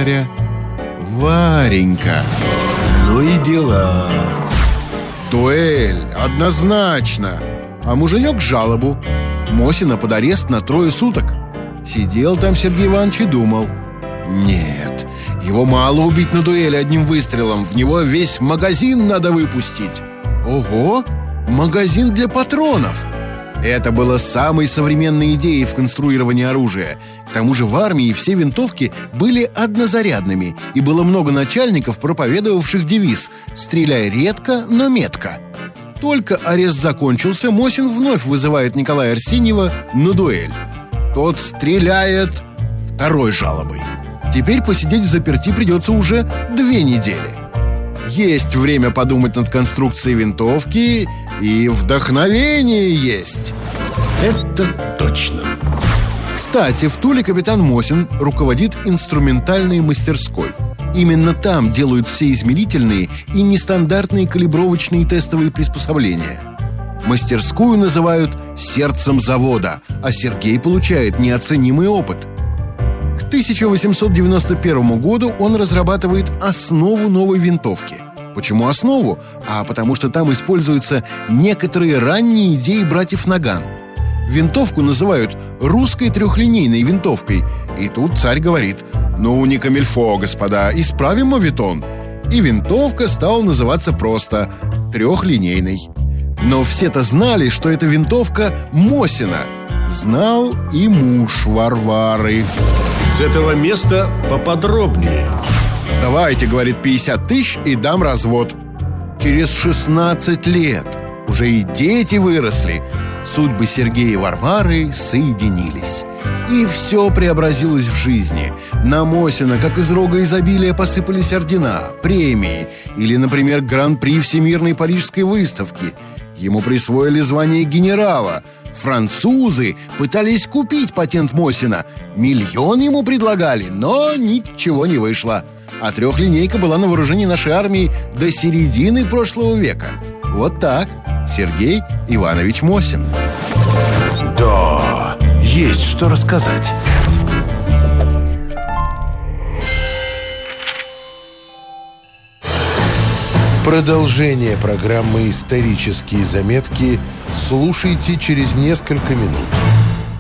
Варя, Варенька. Ну и дела. Дуэль, однозначно. А муженек жалобу. Мосина под арест на 3 суток. Сидел там Сергей Иванович и думал: нет, его мало убить на дуэли одним выстрелом. В него весь магазин надо выпустить. Ого, магазин для патронов. Это было самой современной идеей в конструировании оружия. К тому же в армии все винтовки были однозарядными, и было много начальников, проповедовавших девиз «Стреляй редко, но метко». Только арест закончился, Мосин вновь вызывает Николая Арсеньева на дуэль. Тот стреляет 2-й жалобой. Теперь посидеть взаперти придется уже 2 недели. Есть время подумать над конструкцией винтовки, и вдохновение есть. Это точно. Кстати, в Туле капитан Мосин руководит инструментальной мастерской. Именно там делают все измерительные и нестандартные калибровочные тестовые приспособления. Мастерскую называют сердцем завода, а Сергей получает неоценимый опыт. К 1891 году он разрабатывает основу новой винтовки. Почему основу? А потому что там используются некоторые ранние идеи братьев Наган. Винтовку называют русской трехлинейной винтовкой. И тут царь говорит: «Ну, не камильфо, господа, исправим моветон». И винтовка стала называться просто трехлинейной. Но все-то знали, что это винтовка Мосина. Знал и муж Варвары. С этого места поподробнее. «Давайте, — говорит, — 50 тысяч и дам развод». Через 16 лет уже и дети выросли. Судьбы Сергея и Варвары соединились. И все преобразилось в жизни. На Мосина, как из рога изобилия, посыпались ордена, премии. Или, например, гран-при Всемирной Парижской выставки. Ему присвоили звание генерала. Французы пытались купить патент Мосина. 1 000 000 ему предлагали, но ничего не вышло. А трехлинейка была на вооружении нашей армии до середины прошлого века. Вот так Сергей Иванович Мосин. Да, есть что рассказать. Продолжение программы «Исторические заметки» слушайте через несколько минут.